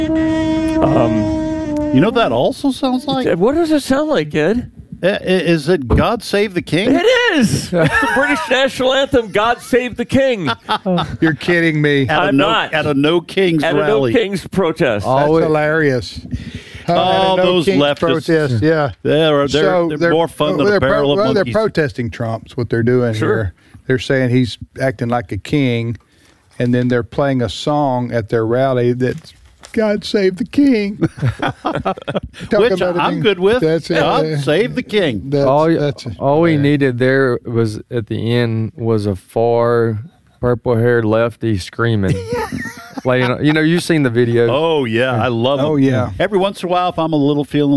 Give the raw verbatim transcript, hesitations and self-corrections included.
Um, you know what that also sounds like? What does it sound like, Ed? I- Is it God Save the King? It is. It's the British national anthem, God Save the King. You're kidding me. At a I'm no, not. At a No Kings At a rally. No Kings protest. That's Always- hilarious. Uh, Oh, at a No those Kings leftists. protest, yeah. They're, they're, they're, more fun than they're a barrel pro- of well, monkeys. They're protesting Trump's what they're doing Sure. here. They're saying he's acting like a king, and then they're playing a song at their rally that's God Save the King. Talk Which about it I'm being- good with. That's it. God Uh, Save the King. That's, all that's, all we yeah. needed there was at the end was a far purple-haired lefty screaming. Laying, on- you know, you've seen the video. Oh, yeah. I love it. Oh, yeah. Every once in a while, if I'm a little feeling